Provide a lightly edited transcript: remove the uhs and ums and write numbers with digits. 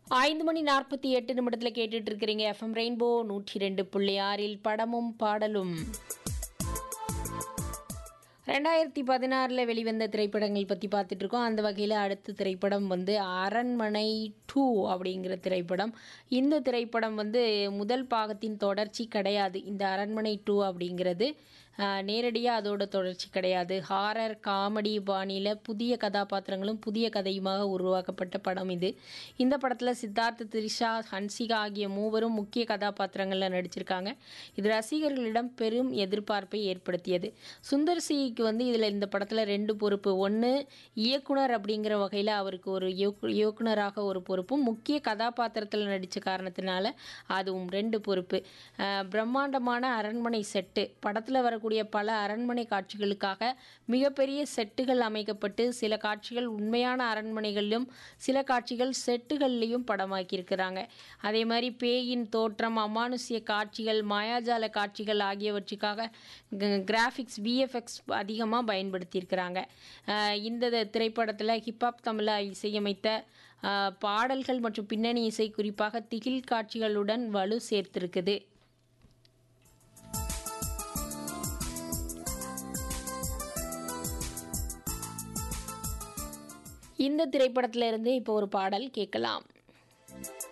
5:48 கேட்டுட்டு இருக்கிறீங்க. FM rainbow 102.6 படமும் பாடலும். 2016 வெளிவந்த திரைப்படங்கள் பற்றி பார்த்துட்டு இருக்கோம். அந்த வகையில் அடுத்த திரைப்படம் வந்து அரண்மனை 2 அப்படிங்கிற திரைப்படம். இந்த திரைப்படம் வந்து முதல் பாகத்தின் தொடர்ச்சி கிடையாது. இந்த அரண்மனை 2 அப்படிங்கிறது நேரடியாக அதோட தொடர்ச்சி கிடையாது. ஹாரர் காமெடி பாணியில் புதிய கதாபாத்திரங்களும் புதிய கதையுமாக உருவாக்கப்பட்ட படம் இது. இந்த படத்தில் சித்தார்த், த்ரிஷா, ஹன்சிகா ஆகிய மூவரும் முக்கிய கதாபாத்திரங்களில் நடிச்சிருக்காங்க. இது ரசிகர்களிடம் பெரும் எதிர்பார்ப்பை ஏற்படுத்தியது. சுந்தர் சிக்கு வந்து இதில் இந்த படத்தில் 2 பொறுப்பு. ஒன்று இயக்குனர் அப்படிங்கிற வகையில் அவருக்கு ஒரு இயக்குனராக ஒரு பொறுப்பும், முக்கிய கதாபாத்திரத்தில் நடித்த காரணத்தினால அதுவும் 2 பொறுப்பு. பிரம்மாண்டமான அரண்மனை செட்டு. படத்தில் வரக்கூடிய பல அரண்மனை காட்சிகளுக்காக மிகப்பெரிய செட்டுகள் அமைக்கப்பட்டு சில காட்சிகள் உண்மையான அரண்மனைகளிலும் சில காட்சிகள் செட்டுகள்லையும் படமாக்கியிருக்கிறாங்க. அதே மாதிரி பேயின் தோற்றம், அமானுஷ்ய காட்சிகள், மாயாஜால காட்சிகள் ஆகியவற்றுக்காக கிராஃபிக்ஸ் விஎஃப்எக்ஸ் அதிகமாக பயன்படுத்தியிருக்கிறாங்க. இந்த திரைப்படத்தில் ஹிப்ஹாப் தமிழில் இசையமைத்த பாடல்கள் மற்றும் பின்னணி இசை குறிப்பாக திகில் காட்சிகளுடன் வலு சேர்த்திருக்குது. இந்த திரைப்படத்திலிருந்து இப்போ ஒரு பாடல் கேட்கலாம்.